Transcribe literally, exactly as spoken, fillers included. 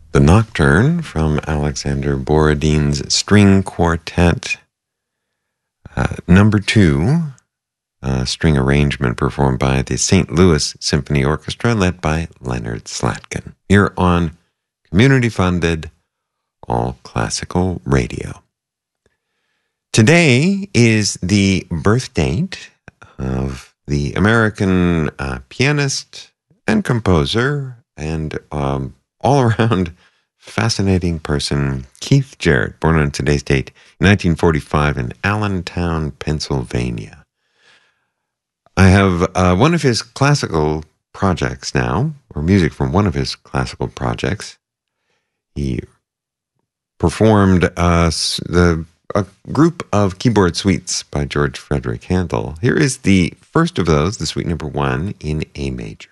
The Nocturne from Alexander Borodin's String Quartet. Uh, number two, uh, string arrangement performed by the Saint Louis Symphony Orchestra, led by Leonard Slatkin, here on community-funded all classical radio. Today is the birth date of the American uh, pianist and composer and um, all-around fascinating person, Keith Jarrett, born on today's date, nineteen forty-five, in Allentown, Pennsylvania. I have uh, one of his classical projects now, or music from one of his classical projects. He performed uh, the a group of keyboard suites by George Frederick Handel. Here is the first of those, the suite number one, in A major.